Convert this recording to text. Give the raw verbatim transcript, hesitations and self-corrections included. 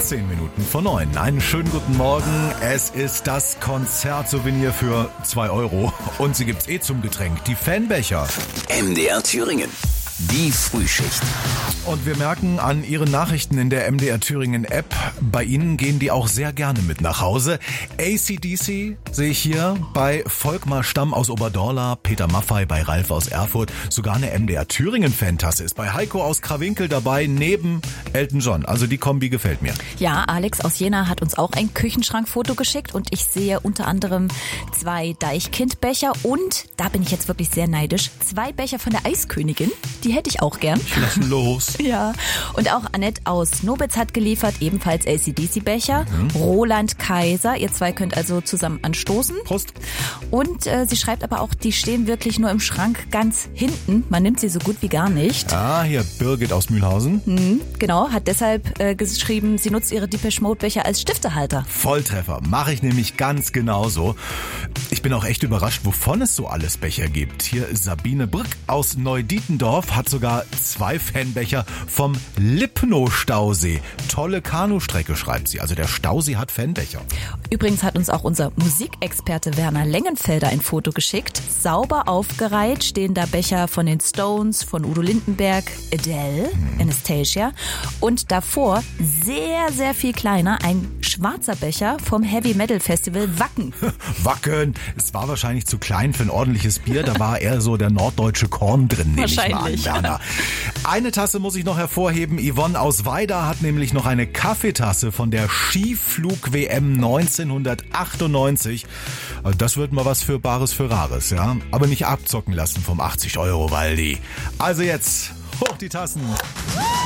Zehn Minuten vor neun. Einen schönen guten Morgen. Es ist das Konzertsouvenir für zwei Euro. Und sie gibt's eh zum Getränk. Die Fanbecher. M D R Thüringen. Die Frühschicht. Und wir merken an Ihren Nachrichten in der M D R Thüringen App, bei Ihnen gehen die auch sehr gerne mit nach Hause. A C D C sehe ich hier, bei Volkmar Stamm aus Oberdorla, Peter Maffay bei Ralf aus Erfurt, sogar eine M D R Thüringen Fantasse ist bei Heiko aus Krawinkel dabei, neben Elton John. Also die Kombi gefällt mir. Ja, Alex aus Jena hat uns auch ein Küchenschrankfoto geschickt und ich sehe unter anderem zwei Deichkind-Becher und, da bin ich jetzt wirklich sehr neidisch, zwei Becher von der Eiskönigin. Die hätte ich auch gern. Ich lass los. Ja, und auch Annette aus Nobitz hat geliefert, ebenfalls A C D C-Becher. Mhm. Roland Kaiser, ihr zwei könnt also zusammen anstoßen. Prost. Und äh, sie schreibt aber auch, die stehen wirklich nur im Schrank ganz hinten. Man nimmt sie so gut wie gar nicht. Ah, hier Birgit aus Mühlhausen. Mhm, genau, hat deshalb äh, geschrieben, sie nutzt ihre Depeche Mode Becher als Stiftehalter. Volltreffer, mache ich nämlich ganz genauso. Ich bin auch echt überrascht, wovon es so alles Becher gibt. Hier Sabine Brück aus Neudietendorf hat sogar zwei Fanbecher vom Lipno-Stausee. Tolle Kanustrecke, schreibt sie. Also der Stausee hat Fanbecher. Übrigens hat uns auch unser Musikexperte Werner Lengenfelder ein Foto geschickt. Sauber aufgereiht stehen da Becher von den Stones, von Udo Lindenberg, Adele, hm. Anastasia. Und davor, sehr, sehr viel kleiner, ein schwarzer Becher vom Heavy Metal Festival Wacken. Wacken! Es war wahrscheinlich zu klein für ein ordentliches Bier. Da war eher so der norddeutsche Korn drin, nehme ich mal an, Werner. Eine Tasse muss ich noch hervorheben. Yvonne aus Weida hat nämlich noch eine Kaffeetasse von der Skiflug-W M neunzehnhundertachtundneunzig. Das wird mal was für Bares für Rares, ja. Aber nicht abzocken lassen vom achtzig Euro Waldi. Also jetzt, hoch die Tassen.